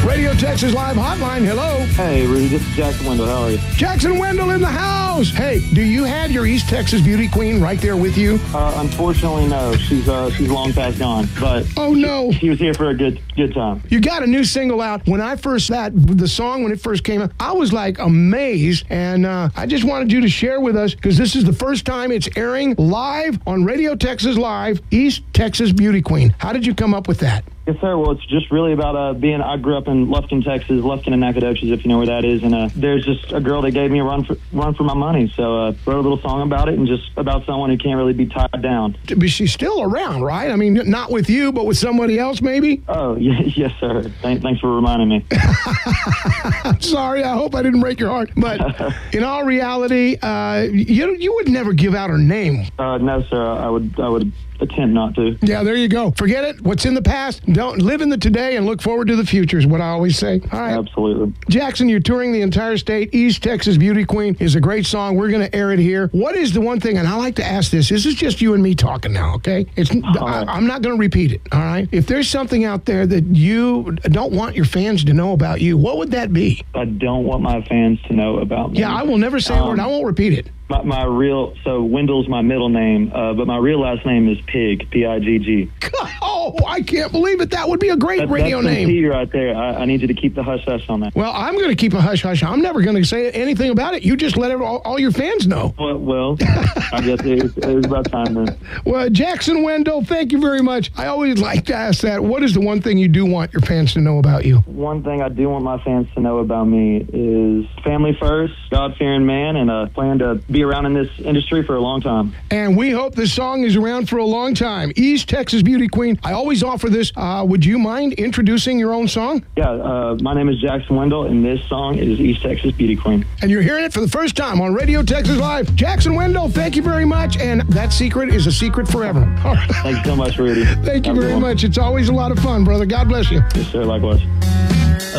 Radio Texas Live Hotline. Hello. Hey, Rudy, this is Jackson Wendell. How are you? Jackson Wendell in the house. Hey, do you have your East Texas beauty queen right there with you? Unfortunately, no. She's long past gone. But oh no, she was here for a good time. You got a new single out. When I first the song when it first came out, I was like amazed, and I just wanted you to share with us because this is the first time it's airing live on Radio Texas Live. East Texas Beauty Queen. How did you come up with that? Yes, sir. Well, it's just really about I grew up in Lufkin, Texas, Lufkin and Nacogdoches, if you know where that is. And there's just a girl that gave me a run for my money. So wrote a little song about it and just about someone who can't really be tied down. But she's still around, right? I mean, not with you, but with somebody else, maybe? Oh, yes, sir. Thanks for reminding me. I'm sorry. I hope I didn't break your heart. But in all reality, you would never give out her name. No, sir. I would attempt not to. Yeah, there you go. Forget it. What's in the past, don't live in the today and look forward to the future is what I always say. All right. Absolutely. Jackson, you're touring the entire state. East Texas Beauty Queen is a great song. We're going to air it here. What is the one thing, and I like to ask this is just you and me talking now, okay? I'm not going to repeat it, all right? If there's something out there that you don't want your fans to know about you, what would that be? I don't want my fans to know about me. Yeah, I will never say a word. I won't repeat it. So Wendell's my middle name, but my real last name is Pig, P-I-G-G. Oh, I can't believe it. That would be a great radio name. That's the right there. I need you to keep the hush-hush on that. Well, I'm going to keep a hush-hush. I'm never going to say anything about it. You just let all your fans know. Well, I guess it was about time then. Well, Jackson Wendell, thank you very much. I always like to ask that. What is the one thing you do want your fans to know about you? One thing I do want my fans to know about me is family first, God-fearing man, and plan to be around in this industry for a long time. And we hope this song is around for a long time. East Texas Beauty Queen. I always offer this. Would you mind introducing your own song? Yeah, my name is Jackson Wendell, and this song is East Texas Beauty Queen. And you're hearing it for the first time on Radio Texas Live. Jackson Wendell, thank you very much. And that secret is a secret forever. All right. Thanks so much, Rudy. Thank you very much. It's always a lot of fun, brother. God bless you. Yes, sir. Likewise.